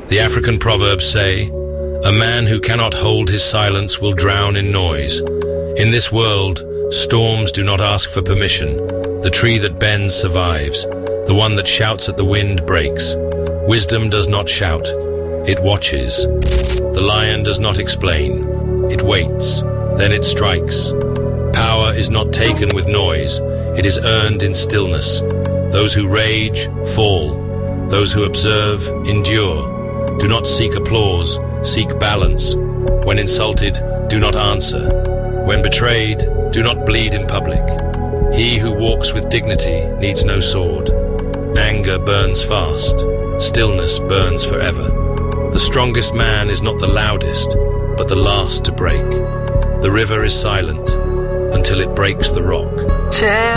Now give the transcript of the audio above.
The African proverbs say, "A man who cannot hold his silence will drown in noise." In this world, storms do not ask for permission. The tree that bends survives. The one that shouts at the wind breaks. Wisdom does not shout. It watches. The lion does not explain. It waits. Then it strikes. Power is not taken with noise. It is earned in stillness. Those who rage, fall. Those who observe, endure. Do not seek applause, seek balance. When insulted, do not answer. When betrayed, do not bleed in public. He who walks with dignity needs no sword. Anger burns fast. Stillness burns forever. The strongest man is not the loudest, but the last to break. The river is silent until it breaks the rock.